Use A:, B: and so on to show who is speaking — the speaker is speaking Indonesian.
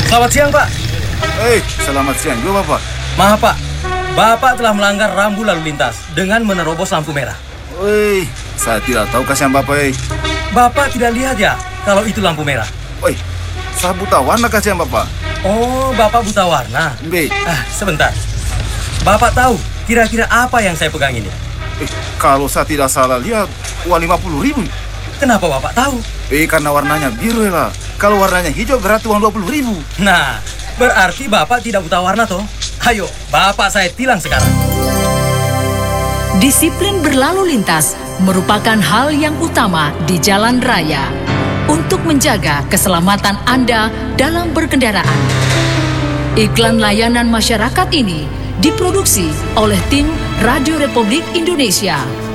A: Selamat siang, Pak.
B: Selamat siang juga, Bapak.
A: Maaf, Pak. Bapak telah melanggar rambu lalu lintas dengan menerobos lampu merah.
B: Saya tidak tahu kasihan Bapak.
A: Bapak tidak lihat ya kalau itu lampu merah?
B: Saya buta warna kasihan Bapak.
A: Oh, Bapak buta warna. Sebentar. Bapak tahu kira-kira apa yang saya pegang ini?
B: Kalau saya tidak salah lihat, uang 50.000.
A: Kenapa Bapak tahu?
B: Karena warnanya biru lah. Kalau warnanya hijau berarti uang 20.000.
A: Nah, berarti Bapak tidak buta warna toh? Ayo, Bapak saya tilang sekarang.
C: Disiplin berlalu lintas merupakan hal yang utama di jalan raya untuk menjaga keselamatan Anda dalam berkendaraan. Iklan layanan masyarakat ini diproduksi oleh tim Radio Republik Indonesia.